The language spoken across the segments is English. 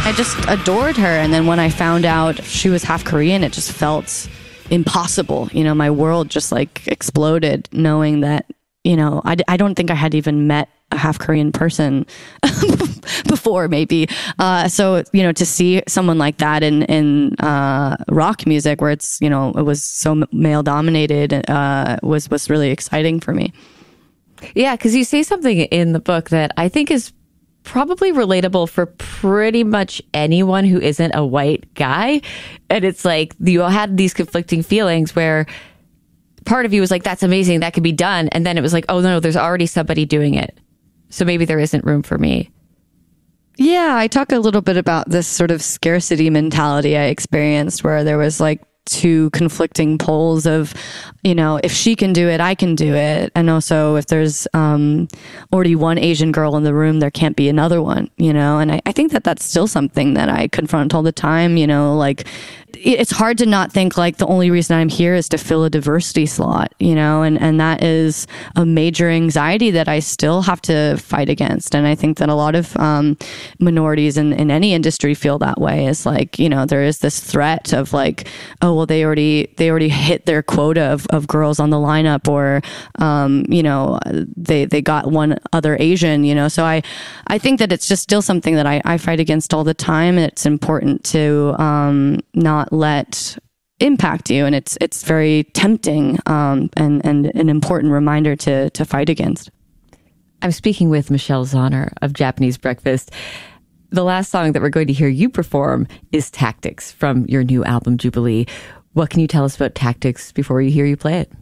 I just adored her. And then when I found out she was half Korean, it just felt impossible. You know, my world just like exploded knowing that, you know, I don't think I had even met a half Korean person before, maybe. So, you know, to see someone like that in rock music where it's, you know, it was so male dominated, was really exciting for me. Yeah, because you say something in the book that I think is probably relatable for pretty much anyone who isn't a white guy. And it's like you had these conflicting feelings where part of you was like, that's amazing, that could be done. And then it was like, oh, no, there's already somebody doing it. So maybe there isn't room for me. Yeah, I talk a little bit about this sort of scarcity mentality I experienced where there was like two conflicting poles of, you know, if she can do it, I can do it. And also if there's already one Asian girl in the room, there can't be another one, you know? And I think that that's still something that I confront all the time, you know, like it's hard to not think like the only reason I'm here is to fill a diversity slot, you know, and that is a major anxiety that I still have to fight against. And I think that a lot of minorities in any industry feel that way. It's like, you know, there is this threat of like, oh, well, they already hit their quota of girls on the lineup, or, you know, they got one other Asian, you know. So I think that it's just still something that I fight against all the time. It's important to not let impact you, and it's very tempting and an important reminder to fight against. I'm speaking with Michelle Zauner of Japanese Breakfast. The last song that we're going to hear you perform is Tactics from your new album, Jubilee. What can you tell us about Tactics before we hear you play it?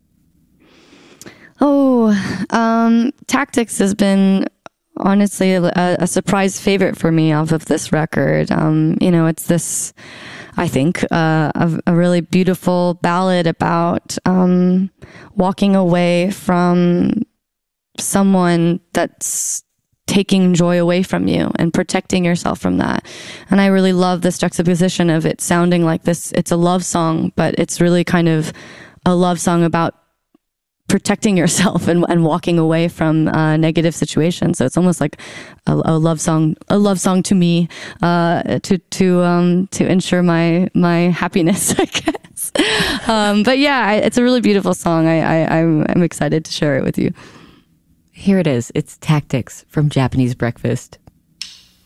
Tactics has been honestly a surprise favorite for me off of this record. You know, it's this, I think, a really beautiful ballad about walking away from someone that's taking joy away from you and protecting yourself from that. And I really love this juxtaposition of it sounding like this. It's a love song, but it's really kind of a love song about protecting yourself and walking away from negative situations. So it's almost like a love song to me, to ensure my happiness, I guess. But yeah, it's a really beautiful song. I'm excited to share it with you. Here it is. It's Tactics from Japanese Breakfast.